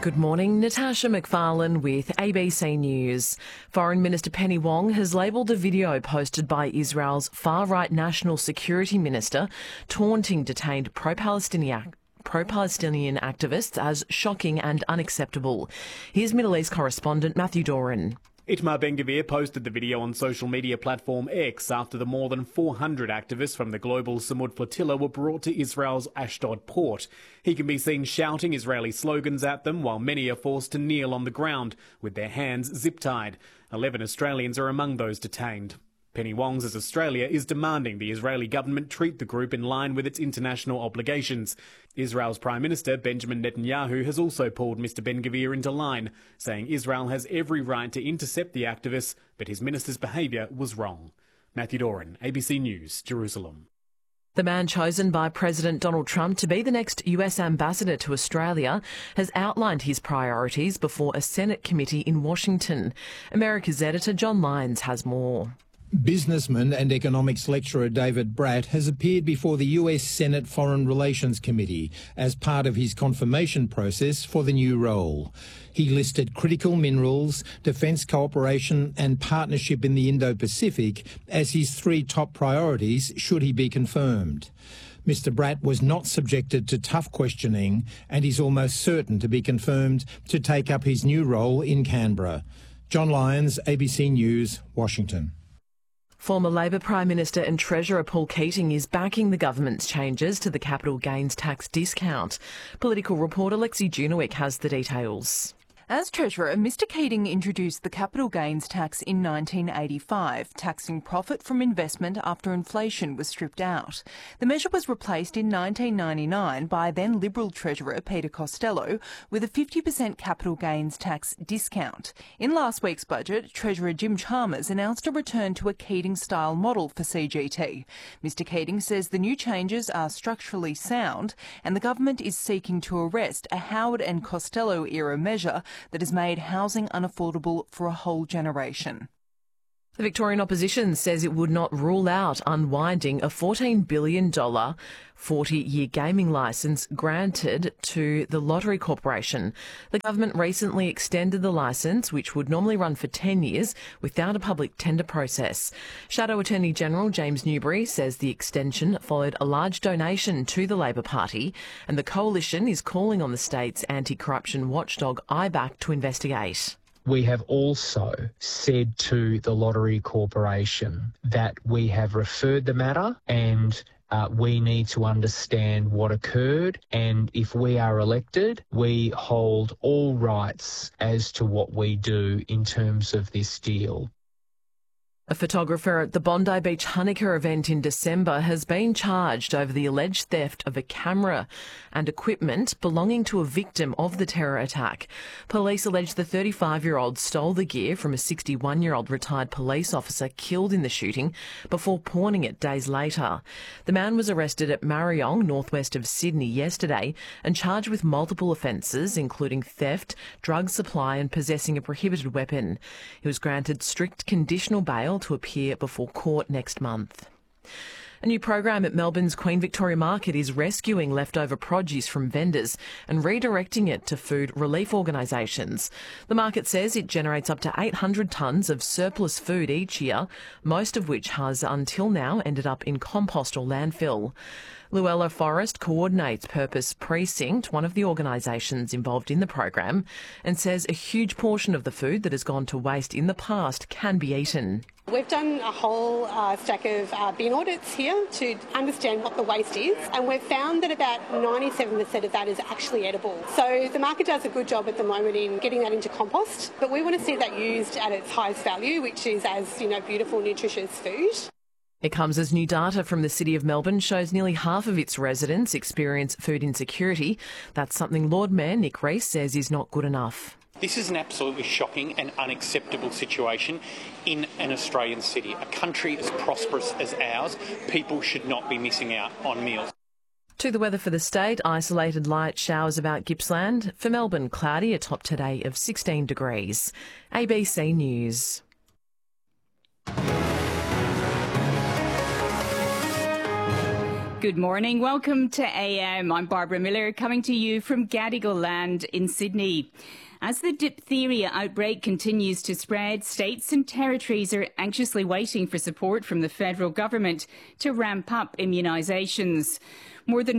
Good morning, Natasha McFarlane with ABC News. Foreign Minister Penny Wong has labelled a video posted by Israel's far-right National Security Minister taunting detained pro-Palestinian activists as shocking and unacceptable. Here's Middle East correspondent Matthew Doran. Itamar Ben-Gvir posted the video on social media platform X after the more than 400 activists from the global Samud flotilla were brought to Israel's Ashdod port. He can be seen shouting Israeli slogans at them while many are forced to kneel on the ground with their hands zip-tied. 11 Australians are among those detained. Penny Wong says Australia is demanding the Israeli government treat the group in line with its international obligations. Israel's Prime Minister Benjamin Netanyahu has also pulled Mr Ben-Gvir into line, saying Israel has every right to intercept the activists, but his minister's behaviour was wrong. Matthew Doran, ABC News, Jerusalem. The man chosen by President Donald Trump to be the next US ambassador to Australia has outlined his priorities before a Senate committee in Washington. America's editor John Lyons has more. Businessman and economics lecturer David Bratt has appeared before the US Senate Foreign Relations Committee as part of his confirmation process for the new role. He listed critical minerals, defence cooperation and partnership in the Indo-Pacific as his three top priorities should he be confirmed. Mr Bratt was not subjected to tough questioning and is almost certain to be confirmed to take up his new role in Canberra. John Lyons, ABC News, Washington. Former Labor Prime Minister and Treasurer Paul Keating is backing the government's changes to the capital gains tax discount. Political reporter Lexi Junowick has the details. As Treasurer, Mr Keating introduced the capital gains tax in 1985, taxing profit from investment after inflation was stripped out. The measure was replaced in 1999 by then Liberal Treasurer Peter Costello with a 50% capital gains tax discount. In last week's budget, Treasurer Jim Chalmers announced a return to a Keating-style model for CGT. Mr Keating says the new changes are structurally sound and the government is seeking to arrest a Howard and Costello-era measure that has made housing unaffordable for a whole generation. The Victorian opposition says it would not rule out unwinding a $14 billion 40-year gaming licence granted to the Lottery Corporation. The government recently extended the licence, which would normally run for 10 years, without a public tender process. Shadow Attorney General James Newbury says the extension followed a large donation to the Labor Party, and the coalition is calling on the state's anti-corruption watchdog IBAC to investigate. We have also said to the Lottery Corporation that we have referred the matter and we need to understand what occurred, and if we are elected, we hold all rights as to what we do in terms of this deal. A photographer at the Bondi Beach Hanukkah event in December has been charged over the alleged theft of a camera and equipment belonging to a victim of the terror attack. Police allege the 35-year-old stole the gear from a 61-year-old retired police officer killed in the shooting before pawning it days later. The man was arrested at Marryong, northwest of Sydney, yesterday and charged with multiple offences, including theft, drug supply and possessing a prohibited weapon. He was granted strict conditional bail to appear before court next month. A new program at Melbourne's Queen Victoria Market is rescuing leftover produce from vendors and redirecting it to food relief organisations. The market says it generates up to 800 tonnes of surplus food each year, most of which has until now ended up in compost or landfill. Luella Forrest coordinates Purpose Precinct, one of the organisations involved in the program, and says a huge portion of the food that has gone to waste in the past can be eaten. We've done a whole stack of bin audits here to understand what the waste is, and we've found that about 97% of that is actually edible. So the market does a good job at the moment in getting that into compost, but we want to see that used at its highest value, which is as, beautiful, nutritious food. It comes as new data from the City of Melbourne shows nearly half of its residents experience food insecurity. That's something Lord Mayor Nick Rees says is not good enough. This is an absolutely shocking and unacceptable situation in an Australian city. A country as prosperous as ours, people should not be missing out on meals. To the weather for the state, isolated light showers about Gippsland. For Melbourne, cloudy, a top today of 16 degrees. ABC News. Good morning. Welcome to AM. I'm Barbara Miller, coming to you from Gadigal Land in Sydney. As the diphtheria outbreak continues to spread, states and territories are anxiously waiting for support from the federal government to ramp up immunisations. More than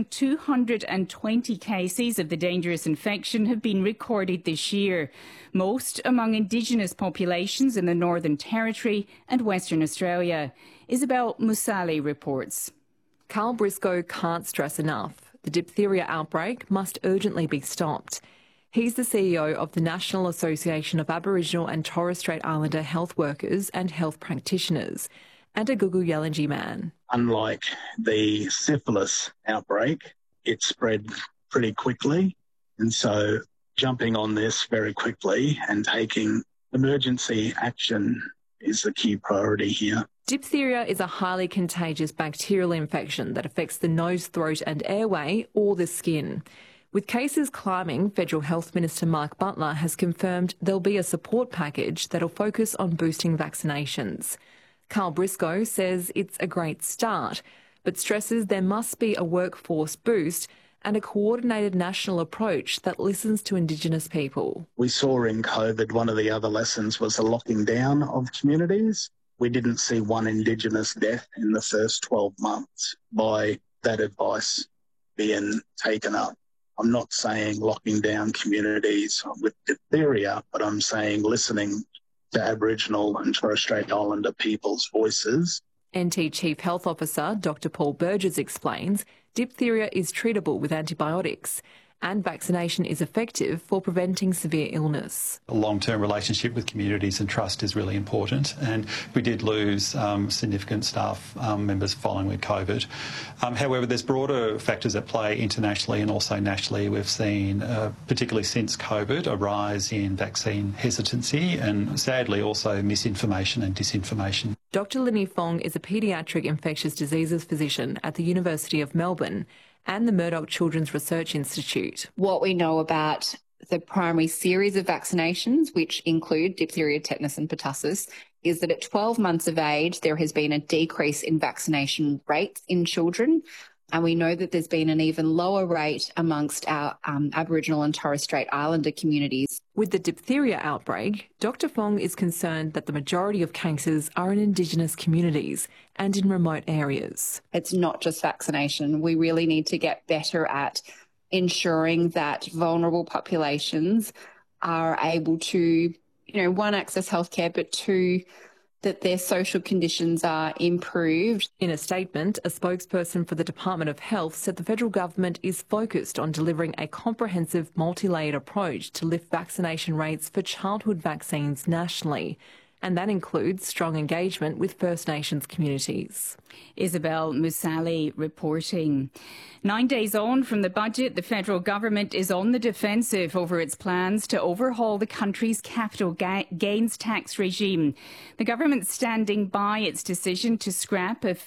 220 cases of the dangerous infection have been recorded this year, most among Indigenous populations in the Northern Territory and Western Australia. Isabel Musali reports. Carl Briscoe can't stress enough. The diphtheria outbreak must urgently be stopped. He's the CEO of the National Association of Aboriginal and Torres Strait Islander Health Workers and Health Practitioners, and a Gugu-Yalanji man. Unlike the syphilis outbreak, it spread pretty quickly, and so jumping on this very quickly and taking emergency action is the key priority here. Diphtheria is a highly contagious bacterial infection that affects the nose, throat and airway or the skin. With cases climbing, Federal Health Minister Mark Butler has confirmed there'll be a support package that'll focus on boosting vaccinations. Carl Briscoe says it's a great start, but stresses there must be a workforce boost and a coordinated national approach that listens to Indigenous people. We saw in COVID one of the other lessons was the locking down of communities. We didn't see one Indigenous death in the first 12 months by that advice being taken up. I'm not saying locking down communities with diphtheria, but I'm saying listening to Aboriginal and Torres Strait Islander people's voices. NT Chief Health Officer Dr Paul Burgess explains diphtheria is treatable with antibiotics and vaccination is effective for preventing severe illness. A long-term relationship with communities and trust is really important, and we did lose significant staff members following with COVID. However, there's broader factors at play internationally and also nationally. We've seen, particularly since COVID, a rise in vaccine hesitancy and sadly also misinformation and disinformation. Dr Linny Fong is a paediatric infectious diseases physician at the University of Melbourne and the Murdoch Children's Research Institute. What we know about the primary series of vaccinations, which include diphtheria, tetanus and pertussis, is that at 12 months of age, there has been a decrease in vaccination rates in children. And we know that there's been an even lower rate amongst our Aboriginal and Torres Strait Islander communities. With the diphtheria outbreak, Dr Fong is concerned that the majority of cases are in Indigenous communities and in remote areas. It's not just vaccination. We really need to get better at ensuring that vulnerable populations are able to, one, access healthcare, but two, that their social conditions are improved. In a statement, a spokesperson for the Department of Health said the federal government is focused on delivering a comprehensive multi-layered approach to lift vaccination rates for childhood vaccines nationally. And that includes strong engagement with First Nations communities. Isabel Musali reporting. 9 days on from the budget, the federal government is on the defensive over its plans to overhaul the country's capital gains tax regime. The government's standing by its decision to scrap a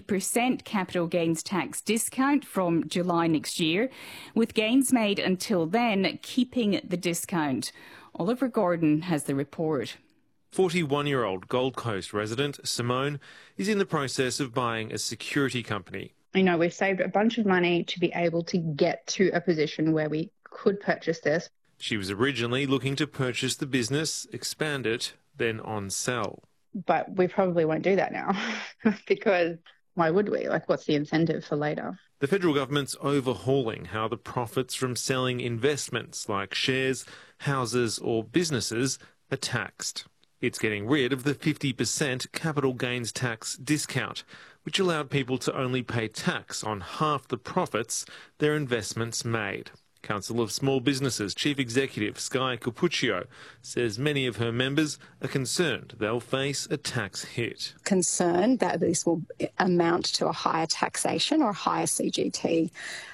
50% capital gains tax discount from July next year, with gains made until then keeping the discount. Oliver Gordon has the report. 41-year-old Gold Coast resident Simone is in the process of buying a security company. We've saved a bunch of money to be able to get to a position where we could purchase this. She was originally looking to purchase the business, expand it, then on-sell. But we probably won't do that now because why would we? What's the incentive for later? The federal government's overhauling how the profits from selling investments like shares, houses or businesses are taxed. It's getting rid of the 50% capital gains tax discount, which allowed people to only pay tax on half the profits their investments made. Council of Small Businesses Chief Executive Sky Capuccio says many of her members are concerned they'll face a tax hit. Concerned that this will amount to a higher taxation or higher CGT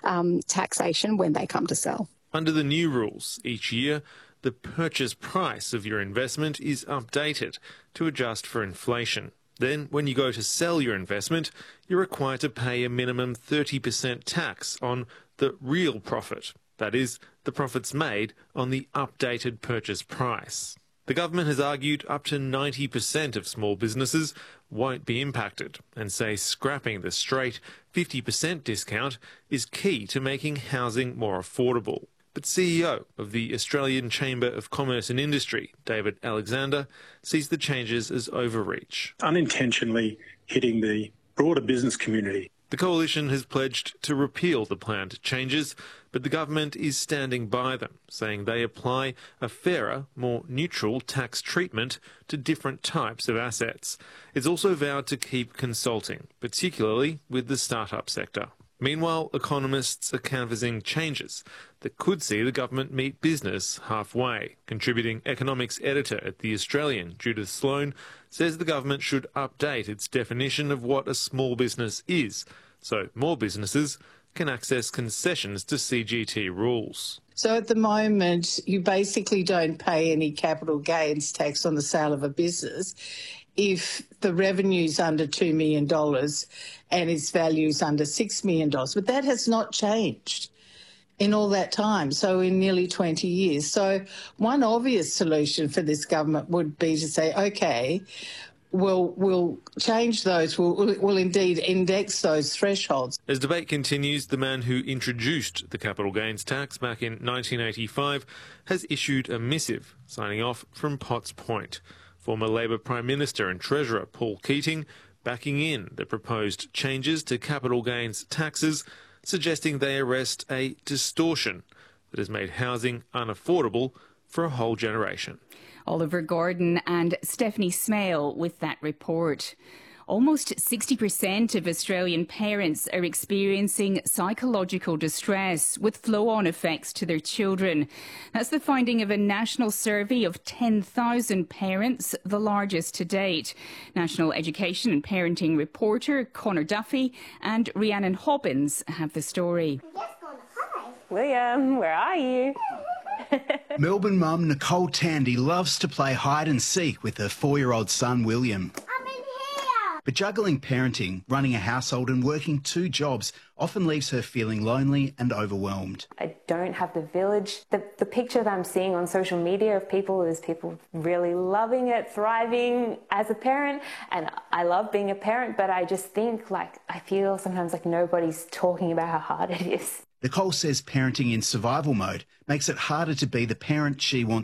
taxation when they come to sell. Under the new rules, each year, the purchase price of your investment is updated to adjust for inflation. Then, when you go to sell your investment, you're required to pay a minimum 30% tax on the real profit. That is, the profits made on the updated purchase price. The government has argued up to 90% of small businesses won't be impacted and say scrapping the straight 50% discount is key to making housing more affordable. But CEO of the Australian Chamber of Commerce and Industry, David Alexander, sees the changes as overreach. Unintentionally hitting the broader business community. The coalition has pledged to repeal the planned changes, but the government is standing by them, saying they apply a fairer, more neutral tax treatment to different types of assets. It's also vowed to keep consulting, particularly with the startup sector. Meanwhile, economists are canvassing changes that could see the government meet business halfway. Contributing economics editor at The Australian, Judith Sloan, says the government should update its definition of what a small business is, so more businesses can access concessions to CGT rules. So at the moment, you basically don't pay any capital gains tax on the sale of a business if the revenue's under $2 million and its value's under $6 million. But that has not changed in all that time, so in nearly 20 years. So one obvious solution for this government would be to say, OK, we'll change those, we'll indeed index those thresholds. As debate continues, the man who introduced the capital gains tax back in 1985 has issued a missive signing off from Potts Point. Former Labor Prime Minister and Treasurer Paul Keating backing in the proposed changes to capital gains taxes, suggesting they arrest a distortion that has made housing unaffordable for a whole generation. Oliver Gordon and Stephanie Smale with that report. Almost 60% of Australian parents are experiencing psychological distress with flow-on effects to their children. That's the finding of a national survey of 10,000 parents, the largest to date. National Education and Parenting reporter Connor Duffy and Rhiannon Hobbins have the story. William, where are you? Melbourne mum Nicole Tandy loves to play hide and seek with her 4-year-old son William. But juggling parenting, running a household and working 2 jobs often leaves her feeling lonely and overwhelmed. I don't have the village. The picture that I'm seeing on social media of people is people really loving it, thriving as a parent. And I love being a parent, but I just think I feel sometimes like nobody's talking about how hard it is. Nicole says parenting in survival mode makes it harder to be the parent she wants